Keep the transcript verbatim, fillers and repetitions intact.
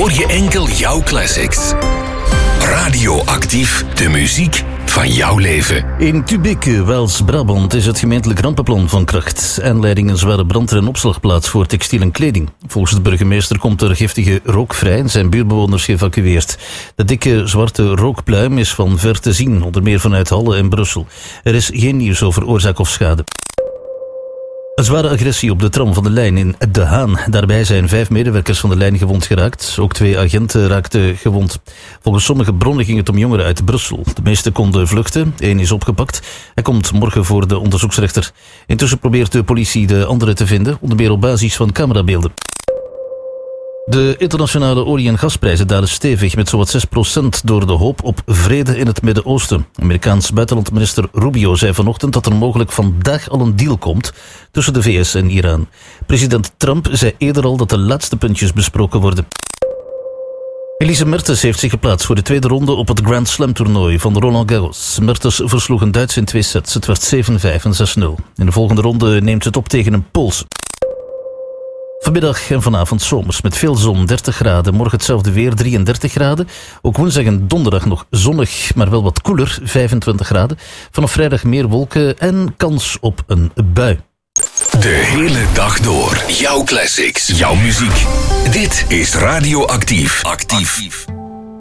hoor je enkel jouw classics. Radioactief, de muziek van jouw leven. In Tubeke, Waals-Brabant, is het gemeentelijk rampenplan van kracht. Aanleiding een zware brand in een opslagplaats voor textiel en kleding. Volgens de burgemeester komt er giftige rook vrij en zijn buurtbewoners geëvacueerd. De dikke zwarte rookpluim is van ver te zien, onder meer vanuit Halle en Brussel. Er is geen nieuws over oorzaak of schade. Een zware agressie op de tram van de lijn in De Haan. Daarbij zijn vijf medewerkers van de lijn gewond geraakt. Ook twee agenten raakten gewond. Volgens sommige bronnen ging het om jongeren uit Brussel. De meeste konden vluchten. Eén is opgepakt. Hij komt morgen voor de onderzoeksrechter. Intussen probeert de politie de anderen te vinden, onder meer op basis van camerabeelden. De internationale olie- en gasprijzen dalen stevig met zowat zes procent door de hoop op vrede in het Midden-Oosten. Amerikaans buitenlandminister Rubio zei vanochtend dat er mogelijk vandaag al een deal komt tussen de V S en Iran. President Trump zei eerder al dat de laatste puntjes besproken worden. Elise Mertens heeft zich geplaatst voor de tweede ronde op het Grand Slam toernooi van Roland Garros. Mertens versloeg een Duits in twee sets. Het werd zeven vijf en zes nul. In de volgende ronde neemt ze het op tegen een Pools. Vanmiddag en vanavond zomers met veel zon, dertig graden. Morgen hetzelfde weer, drieëndertig graden. Ook woensdag en donderdag nog zonnig, maar wel wat koeler, vijfentwintig graden. Vanaf vrijdag meer wolken en kans op een bui. De hele dag door. Jouw classics, jouw muziek. Dit is Radioactief. Actief.